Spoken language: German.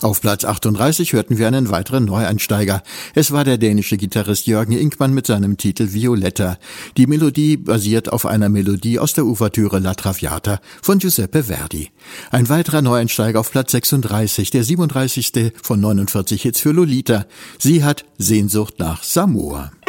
Auf Platz 38 hörten wir einen weiteren Neueinsteiger. Es war der dänische Gitarrist Jürgen Inkman mit seinem Titel Violetta. Die Melodie basiert auf einer Melodie aus der Ouvertüre La Traviata von Giuseppe Verdi. Ein weiterer Neueinsteiger auf Platz 36, der 37. von 49 Hits für Lolita. Sie hat Sehnsucht nach Samoa.